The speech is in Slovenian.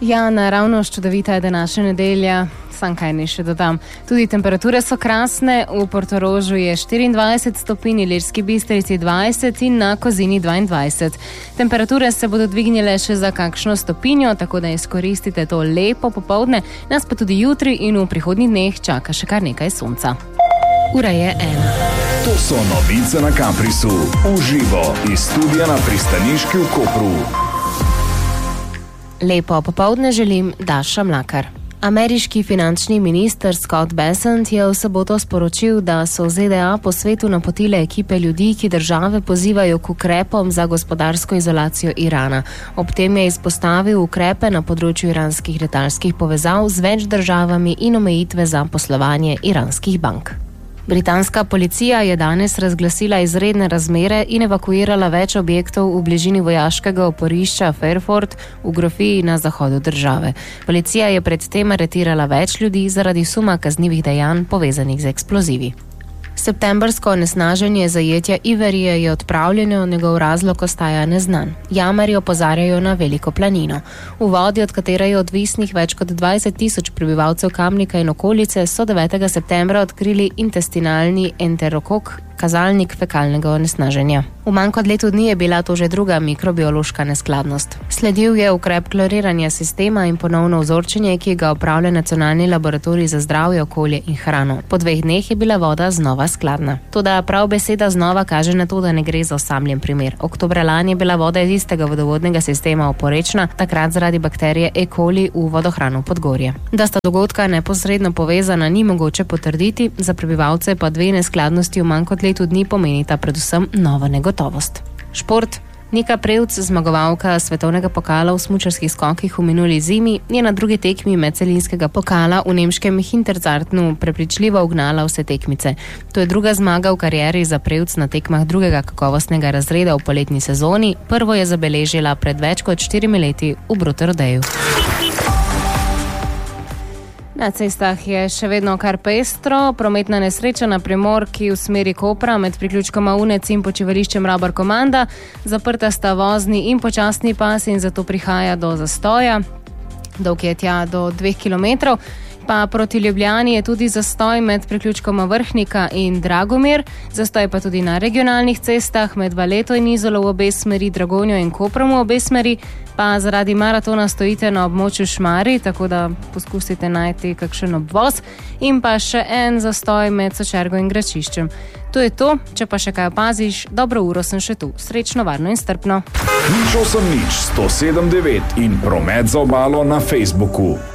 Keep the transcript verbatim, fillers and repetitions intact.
Ja, naravnost čudovita je današnja nedelja, sam kaj ne še dodam. Tudi temperature so krasne, v Portorožu je štiriindvajset stopinj, Ilirski Bistrici dvajset in na Kozini dvaindvajset. Temperature se bodo dvignile še za kakšno stopinjo, tako da izkoristite to lepo popoldne, nas pa tudi jutri in v prihodnjih dneh čaka še kar nekaj sonca. Ura je ena. To so novice na Kamprisu, uživo iz studia na Pristaniški v Kopru. Lepo popoldne želim, Daša Mlakar. Ameriški finančni minister Scott Bessent je v soboto sporočil, da so v Z D A po svetu napotile ekipe ljudi, ki države pozivajo k ukrepom za gospodarsko izolacijo Irana. Ob tem je izpostavil ukrepe na področju iranskih letalskih povezav z več državami in omejitve za poslovanje iranskih bank. Britanska policija je danes razglasila izredne razmere in evakuirala več objektov v bližini vojaškega oporišča Fairford v grofiji na zahodu države. Policija je predtem aretirala več ljudi zaradi suma kaznivih dejanj povezanih z eksplozivi. Septembrsko onesnaženje zajetja Iverije je odpravljeno, njegov razlog ostaja neznan. Jamarji opozarjajo na Veliko planino. V vodi, od katere je odvisnih več kot dvajset tisoč prebivalcev Kamnika in okolice, so devetega septembra odkrili intestinalni enterokok, kazalnik fekalnega onesnaženja. V manj kot letu dni je bila to že druga mikrobiološka neskladnost. Sledil je ukrep kloriranja sistema in ponovno vzorčenje, ki ga opravlja Nacionalni laboratorij za zdravje, okolje in hrano. Po dveh dneh je bila voda znova skladna. Toda prav beseda znova kaže na to, da ne gre za osamljen primer. Oktobra lani je bila voda iz istega vodovodnega sistema oporečna, takrat zaradi bakterije E. coli v vodohranu Podgorje. Da sta dogodka neposredno povezana, ni mogoče potrditi, za prebivalce pa dve neskladnosti v manj kot letu dni pomenita predvsem novo negotovost. Šport. Nika Prevc, zmagovalka svetovnega pokala v smučarskih skokih v minuli zimi, je na drugi tekmi medcelinskega pokala v nemškem Hinterzartnu prepričljivo ugnala vse tekmice. To je druga zmaga v karieri za Prevc na tekmah drugega kakovostnega razreda v poletni sezoni. Prvo je zabeležila pred več kot štirimi leti v Brutterdeju. Na cestah je še vedno kar pestro. Prometna nesreča na Primorki v smeri Kopra med priključkoma Unec in počivališčem Rabar Komanda. Zaprta sta vozni in počasni pas in zato prihaja do zastoja. Dolg je tja do dveh kilometrov. Pa proti Ljubljani je tudi zastoj med priključkoma Vrhnika in Dragomir. Zastoj pa tudi na regionalnih cestah med Valeto in Izolo v obe smeri, Dragonjo in Koprom v obe smeri. Pa zaradi maratona stojite na območju Šmarij, tako da poskusite najti kakšen obvoz. In pa še en zastoj med Sočergo in Gračiščem. To je to, če pa še kaj opaziš, dobro uro sem še tu. Srečno, varno in strpno. nič osem nič sto sedem devet in promet za obalo na Facebooku.